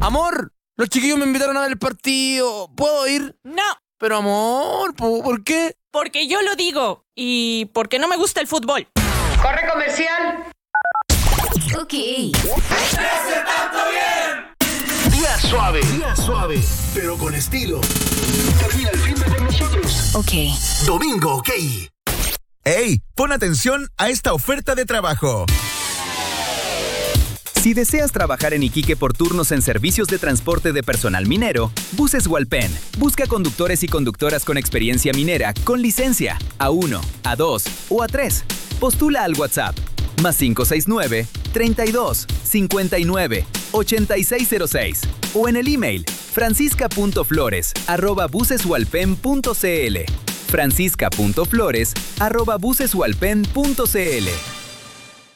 Amor, los chiquillos me invitaron a ver el partido. ¿Puedo ir? No. Pero amor, ¿por qué? Porque yo lo digo. Y porque no me gusta el fútbol. Corre comercial. Ok. ¡Presentando bien! Día suave, pero con estilo. Termina el fin de con nosotros. Ok. Domingo, ok. ¡Ey! Pon atención a esta oferta de trabajo. Si deseas trabajar en Iquique por turnos en servicios de transporte de personal minero, Buses Hualpén busca conductores y conductoras con experiencia minera con licencia A1, A2 o A3. Postula al WhatsApp +569 32 59 8606 o en el email francisca.flores@buseshualpen.cl francisca.flores@buseshualpen.cl